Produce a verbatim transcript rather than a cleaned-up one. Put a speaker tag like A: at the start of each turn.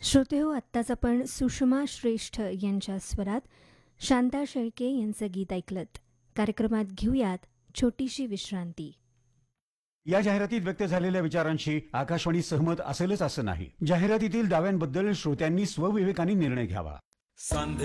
A: श्रोतेहो, आत्ताच आपण सुषमा श्रेष्ठ यांच्या स्वरात शांता शेळके यांचं गीत ऐकलत. कार्यक्रमात घेऊयात छोटीशी विश्रांती.
B: या जाहिरातीत व्यक्त झालेल्या विचारांशी आकाशवाणी सहमत असेलच असं नाही. जाहिरातीतील दाव्यांबद्दल श्रोत्यांनी स्वविवेकाने निर्णय घ्यावा.